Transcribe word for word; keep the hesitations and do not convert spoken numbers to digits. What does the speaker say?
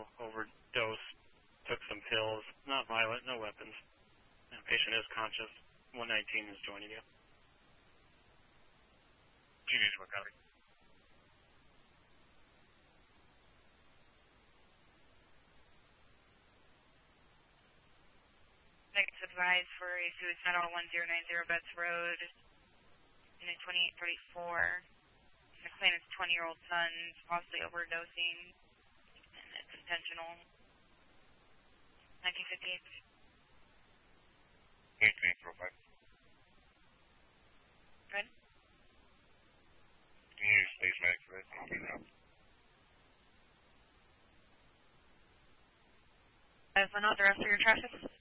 also overdosed, took some pills, not violent, no weapons. The patient is conscious. one nineteen is joining you. G D one, copy. Next advised for a suicidal one zero nine zero Betts Road in a twenty-eight thirty-four. The claimant's twenty-year-old son is possibly overdosing, and it's intentional. nineteen fifty-eight. eighteen forty-five. Good. Can you use Space Max for that? As not the rest of your traffic.